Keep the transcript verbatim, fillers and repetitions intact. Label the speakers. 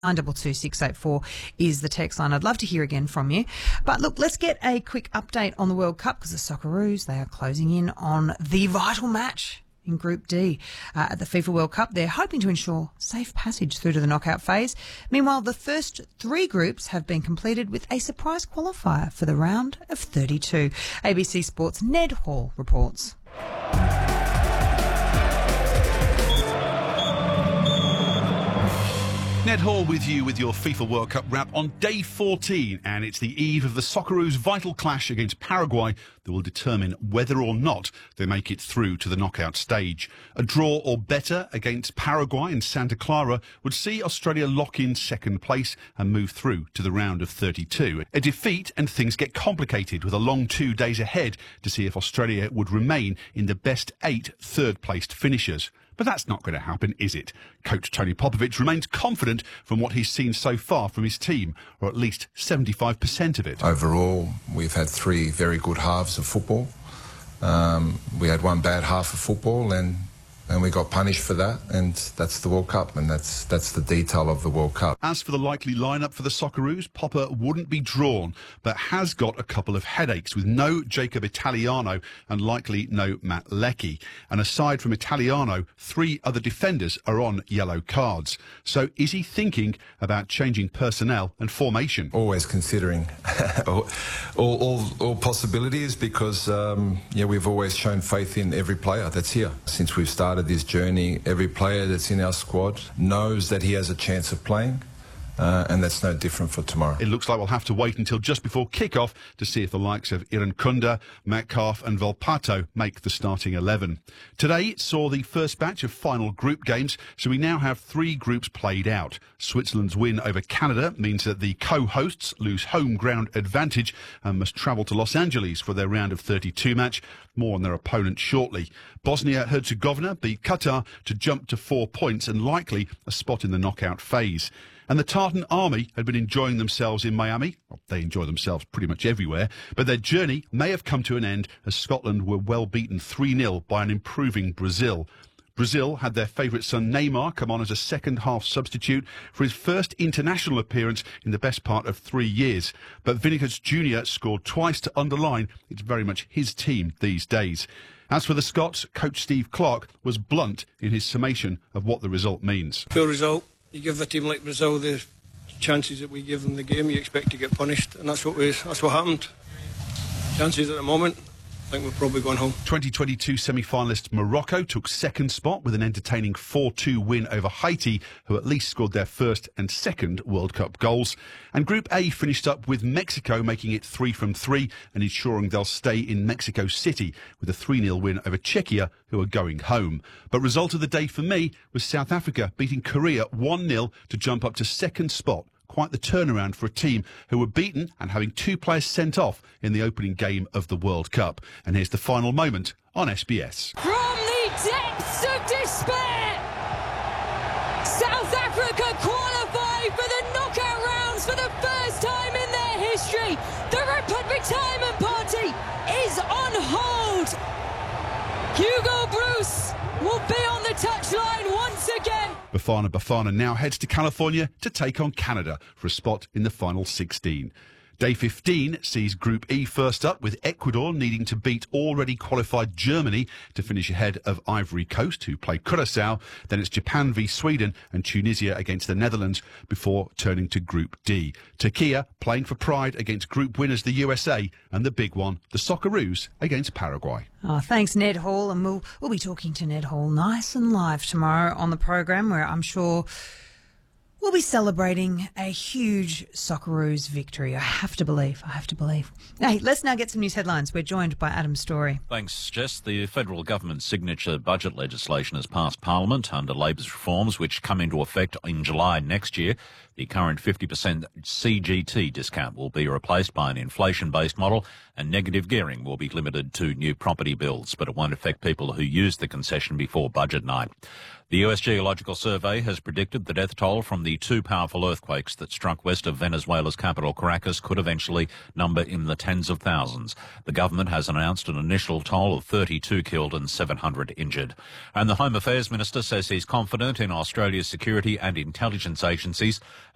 Speaker 1: nine two two six eight four is the text line. I'd love to hear again from you. But look, let's get a quick update on the World Cup because the Socceroos, they are closing in on the vital match in Group D uh, at the FIFA World Cup. They're hoping to ensure safe passage through to the knockout phase. Meanwhile, the first three groups have been completed with a surprise qualifier for the round of thirty-two. A B C Sports' Ned Hall reports.
Speaker 2: Ned Hall with you with your FIFA World Cup wrap on day fourteen, and it's the eve of the Socceroos' vital clash against Paraguay that will determine whether or not they make it through to the knockout stage. A draw or better against Paraguay in Santa Clara would see Australia lock in second place and move through to the round of thirty-two. A defeat and things get complicated with a long two days ahead to see if Australia would remain in the best eight third-placed finishers. But that's not going to happen, is it? Coach Tony Popovich remains confident from what he's seen so far from his team, or at least seventy-five percent of it.
Speaker 3: Overall, we've had three very good halves of football. Um, we had one bad half of football, and and we got punished for that, and that's the World Cup, and that's that's the detail of the World Cup.
Speaker 2: As for the likely lineup for the Socceroos, Popper wouldn't be drawn, but has got a couple of headaches with no Jacob Italiano and likely no Matt Leckie. And aside from Italiano, three other defenders are on yellow cards. So is he thinking about changing personnel and formation?
Speaker 3: Always considering all, all, all possibilities because um, yeah, we've always shown faith in every player that's here. Since we've started this journey, every player that's in our squad knows that he has a chance of playing, uh, and that's no different for tomorrow.
Speaker 2: It looks like we'll have to wait until just before kick-off to see if the likes of Irankunda, Metcalfe and Volpato make the starting eleven. Today saw the first batch of final group games, so we now have three groups played out. Switzerland's win over Canada means that the co-hosts lose home ground advantage and must travel to Los Angeles for their round of thirty-two match. More on their opponent shortly. Bosnia-Herzegovina beat Qatar to jump to four points and likely a spot in the knockout phase. And the Tartan Army had been enjoying themselves in Miami. Well, they enjoy themselves pretty much everywhere, but their journey may have come to an end as Scotland were well beaten three nil by an improving Brazil. Brazil had their favourite son Neymar come on as a second-half substitute for his first international appearance in the best part of three years. But Vinicius Junior scored twice to underline it's very much his team these days. As for the Scots, coach Steve Clarke was blunt in his summation of what the result means.
Speaker 4: Poor result. You give a team like Brazil the chances that we give them the game, you expect to get punished, and that's what we, that's what happened. Chances at the moment, I think we're probably going home.
Speaker 2: twenty twenty-two semi-finalist Morocco took second spot with an entertaining four two win over Haiti, who at least scored their first and second World Cup goals. And Group A finished up with Mexico making it three from three and ensuring they'll stay in Mexico City with a three nil win over Czechia, who are going home. But result of the day for me was South Africa beating Korea one nil to jump up to second spot. Quite the turnaround for a team who were beaten and having two players sent off in the opening game of the World Cup. And here's the final moment on S B S.
Speaker 5: From the depths of despair, South Africa qualify for the knockout rounds for the first time in their history. The Rupert Retirement Party is on hold. Hugo Bruce will be on the touchline once again.
Speaker 2: Bafana Bafana now heads to California to take on Canada for a spot in the final sixteen. Day fifteen sees Group E first up, with Ecuador needing to beat already qualified Germany to finish ahead of Ivory Coast, who play Curaçao. Then it's Japan v Sweden and Tunisia against the Netherlands before turning to Group D. Turkey playing for pride against group winners the U S A, and the big one, the Socceroos against Paraguay.
Speaker 1: Oh, thanks, Ned Hall. And we'll, we'll be talking to Ned Hall nice and live tomorrow on the program, where I'm sure we'll be celebrating a huge Socceroos victory. I have to believe. I have to believe. Hey, let's now get some news headlines. We're joined by Adam Story.
Speaker 6: Thanks, Jess. The federal government's signature budget legislation has passed Parliament under Labor's reforms, which come into effect in July next year. The current fifty percent C G T discount will be replaced by an inflation-based model, and negative gearing will be limited to new property builds, but it won't affect people who use the concession before budget night. The U S Geological Survey has predicted the death toll from the two powerful earthquakes that struck west of Venezuela's capital, Caracas, could eventually number in the tens of thousands. The government has announced an initial toll of thirty-two killed and seven hundred injured. And the Home Affairs Minister says he's confident in Australia's security and intelligence agencies